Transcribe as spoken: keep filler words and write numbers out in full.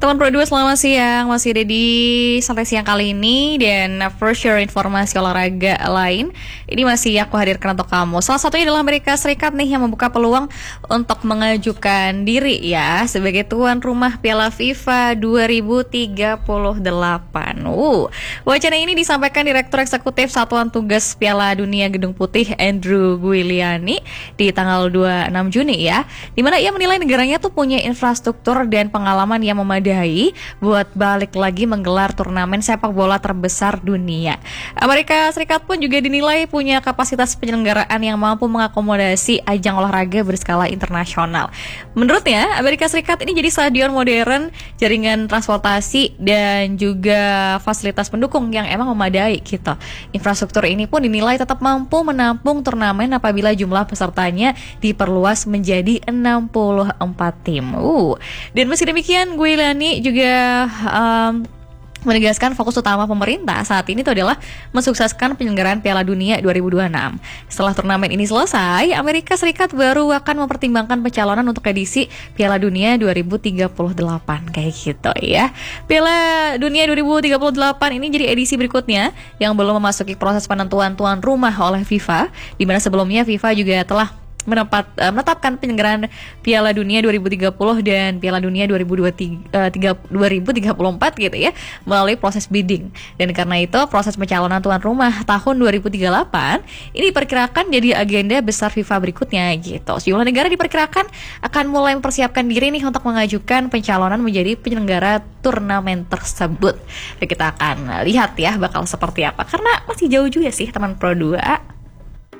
Teman Pro dua, selamat siang. Masih ada di Santai Siang kali ini. Dan for sure informasi olahraga lain ini masih aku hadirkan untuk kamu. Salah satunya adalah Amerika Serikat nih yang membuka peluang untuk mengajukan diri ya sebagai tuan rumah Piala FIFA dua ribu tiga puluh delapan. Uh, wacana ini disampaikan Direktur Eksekutif Satuan Tugas Piala Dunia Gedung Putih Andrew Guiliani di tanggal dua puluh enam Juni ya, dimana ia menilai negaranya tuh punya infrastruktur dan pengalaman yang memadai buat balik lagi menggelar turnamen sepak bola terbesar dunia. Amerika Serikat pun juga dinilai punya kapasitas penyelenggaraan yang mampu mengakomodasi ajang olahraga berskala internasional. Menurutnya, Amerika Serikat ini jadi stadion modern, jaringan transportasi, dan juga fasilitas pendukung yang emang memadai gitu. Infrastruktur ini pun dinilai tetap mampu menampung turnamen apabila jumlah pesertanya diperluas menjadi enam puluh empat tim. Uh. Dan meski demikian, Guiliani juga um, menegaskan fokus utama pemerintah saat ini itu adalah mensukseskan penyelenggaraan Piala Dunia dua ribu dua puluh enam. Setelah turnamen ini selesai, Amerika Serikat baru akan mempertimbangkan pencalonan untuk edisi Piala Dunia dua ribu tiga puluh delapan kayak gitu ya. Piala Dunia dua ribu tiga puluh delapan ini jadi edisi berikutnya yang belum memasuki proses penentuan tuan rumah oleh FIFA, di mana sebelumnya FIFA juga telah Menepat, uh, menetapkan penyelenggaraan Piala Dunia dua ribu tiga puluh dan Piala Dunia dua ribu tiga puluh empat gitu ya melalui proses bidding. Dan karena itu proses pencalonan tuan rumah tahun dua ribu tiga puluh delapan ini diperkirakan jadi agenda besar FIFA berikutnya gitu. Sejumlah negara diperkirakan akan mulai mempersiapkan diri nih untuk mengajukan pencalonan menjadi penyelenggara turnamen tersebut. Dan kita akan lihat ya bakal seperti apa karena masih jauh juga sih teman Pro dua.